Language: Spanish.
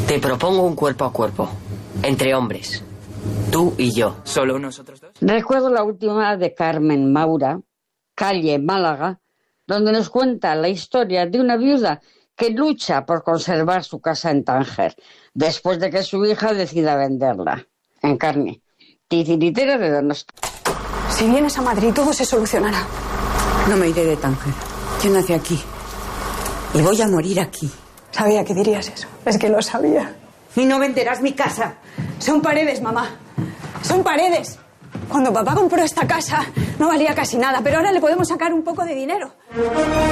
Te propongo un cuerpo a cuerpo, entre hombres. Tú y yo. ¿Solo nosotros dos? Recuerdo la última de Carmen Maura, Calle, Málaga, donde nos cuenta la historia de una viuda que lucha por conservar su casa en Tánger, después de que su hija decida venderla. En carne. Titiritera de Donosti. Si vienes a Madrid, todo se solucionará. No me iré de Tánger. Yo nací aquí. Y voy a morir aquí. Sabía que dirías eso. Es que lo sabía. Y no venderás mi casa. Son paredes, mamá. Son paredes. Cuando papá compró esta casa, no valía casi nada, pero ahora le podemos sacar un poco de dinero.